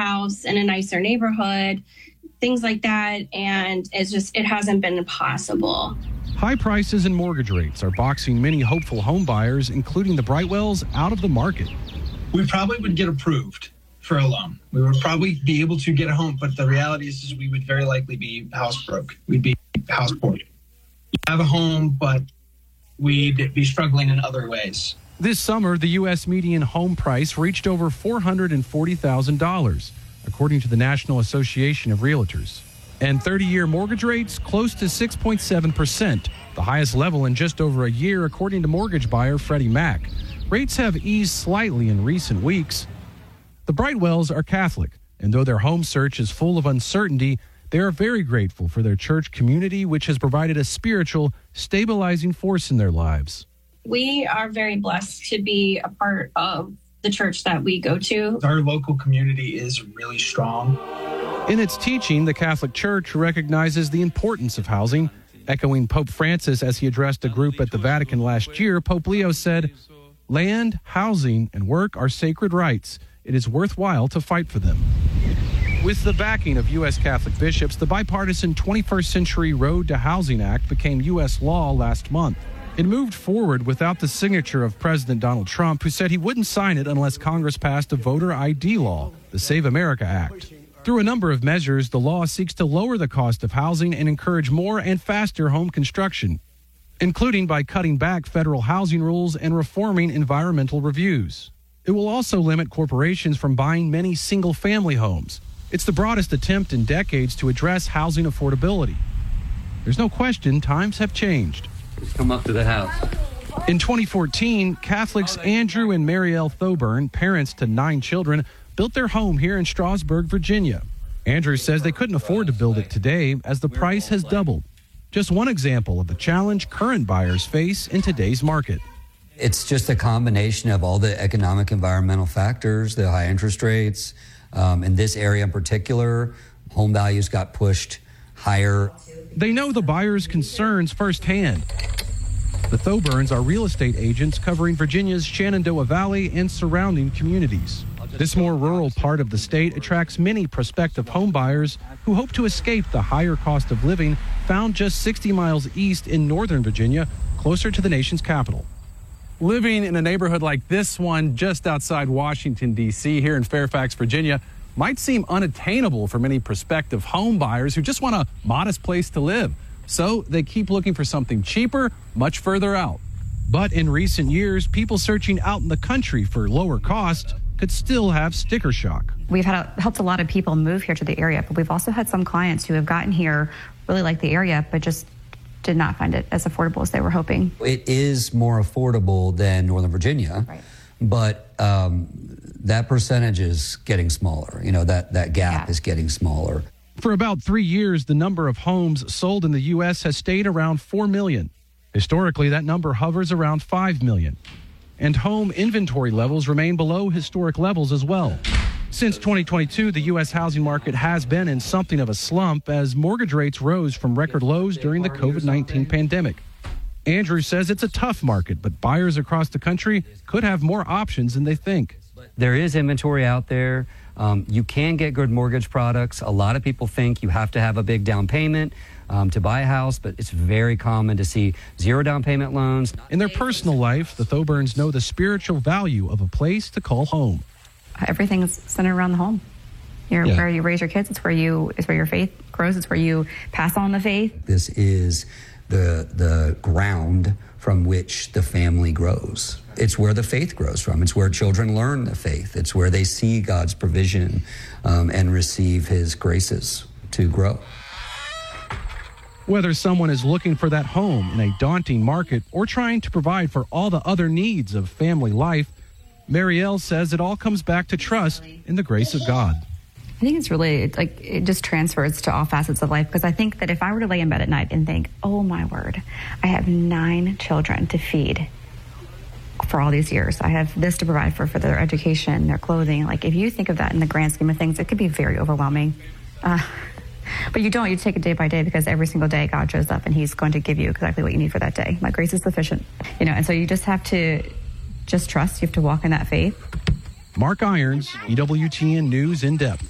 house in a nicer neighborhood, things like that. And it hasn't been possible. High prices and mortgage rates are boxing many hopeful home buyers, including the Brightwells, out of the market. We probably would get approved for a loan. We would probably be able to get a home, but the reality is we would very likely be house broke. We'd be house poor. We'd have a home, but we'd be struggling in other ways. This summer, the U.S. median home price reached over $440,000, according to the National Association of Realtors. And 30-year mortgage rates close to 6.7%, the highest level in just over a year, according to mortgage buyer Freddie Mac. Rates have eased slightly in recent weeks. The Brightwells are Catholic, and though their home search is full of uncertainty, they are very grateful for their church community, which has provided a spiritual, stabilizing force in their lives. We are very blessed to be a part of the church that we go to. Our local community is really strong. In its teaching, the Catholic Church recognizes the importance of housing. Echoing Pope Francis as he addressed a group at the Vatican last year, Pope Leo said, "Land, housing, and work are sacred rights. It is worthwhile to fight for them." With the backing of U.S. Catholic bishops, the bipartisan 21st Century Road to Housing Act became U.S. law last month. It moved forward without the signature of President Donald Trump, who said he wouldn't sign it unless Congress passed a voter ID law, the Save America Act. Through a number of measures, the law seeks to lower the cost of housing and encourage more and faster home construction, including by cutting back federal housing rules and reforming environmental reviews. It will also limit corporations from buying many single-family homes. It's the broadest attempt in decades to address housing affordability. There's no question times have changed. Just come up to the house. In 2014, Catholics Andrew and Marielle Thoburn, parents to 9 children, built their home here in Strasburg, Virginia. Andrew says they couldn't afford to build it today as the price has doubled. Just one example of the challenge current buyers face in today's market. It's just a combination of all the economic environmental factors, the high interest rates. In this area in particular, home values got pushed higher. They know the buyers' concerns firsthand. The Thoburns are real estate agents covering Virginia's Shenandoah Valley and surrounding communities. This more rural part of the state attracts many prospective home buyers who hope to escape the higher cost of living found just 60 miles east in northern Virginia, closer to the nation's capital. Living in a neighborhood like this one just outside Washington, D.C., here in Fairfax, Virginia, might seem unattainable for many prospective home buyers who just want a modest place to live. So they keep looking for something cheaper, much further out. But in recent years, people searching out in the country for lower cost could still have sticker shock. We've helped a lot of people move here to the area, but we've also had some clients who have gotten here, really like the area, but just did not find it as affordable as they were hoping. It is more affordable than Northern Virginia, right, but that percentage is getting smaller. You know, that gap is getting smaller. For about 3 years, the number of homes sold in the U.S. has stayed around 4 million. Historically, that number hovers around 5 million. And home inventory levels remain below historic levels as well. Since 2022, the U.S. housing market has been in something of a slump as mortgage rates rose from record lows during the COVID-19 pandemic. Andrew says it's a tough market, but buyers across the country could have more options than they think. There is inventory out there. You can get good mortgage products. A lot of people think you have to have a big down payment to buy a house, but it's very common to see zero down payment loans. In their personal life, the Thoburns know the spiritual value of a place to call home. Everything's centered around the home. Where you raise your kids, it's where your faith grows. It's where you pass on the faith. This is the ground from which the family grows. It's where the faith grows from. It's where children learn the faith. It's where they see God's provision and receive his graces to grow. Whether someone is looking for that home in a daunting market or trying to provide for all the other needs of family life, Marielle says it all comes back to trust in the grace of God. I think it just transfers to all facets of life, because I think that if I were to lay in bed at night and think, oh my word, I have 9 children to feed for all these years. I have this to provide for their education, their clothing. Like, if you think of that in the grand scheme of things, it could be very overwhelming. But you don't. You take it day by day, because every single day God shows up and he's going to give you exactly what you need for that day. My grace is sufficient. And so you just have to just trust. You have to walk in that faith. Mark Irons, EWTN News in Depth.